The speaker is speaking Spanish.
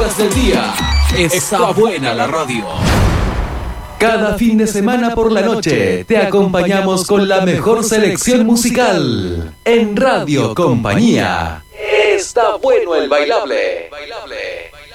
horas del día. Está buena la radio. Cada fin de semana por la noche te acompañamos con la mejor selección musical. En Radio Compañía. Está bueno el bailable.